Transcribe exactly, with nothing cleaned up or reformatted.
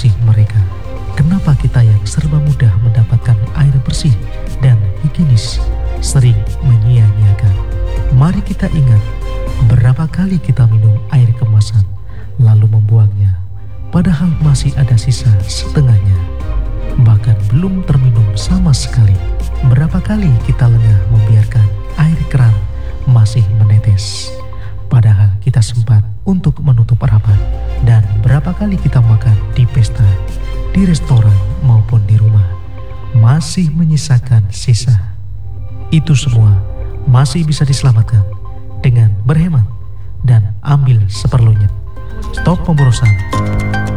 bersih mereka. Kenapa kita yang serba mudah mendapatkan air bersih dan higienis sering menyia-nyiakan? Mari kita ingat berapa kali kita minum air kemasan lalu membuangnya, padahal masih ada sisa setengahnya, bahkan belum terminum sama sekali. Berapa kali kita lengah membiarkan air keran masih menetes, padahal kita sempat untuk menutup rapat. Dan berapa kali kita makan di pesta, di restoran maupun di rumah, masih menyisakan sisa. Itu semua masih bisa diselamatkan dengan berhemat dan ambil seperlunya. Stop pemborosan.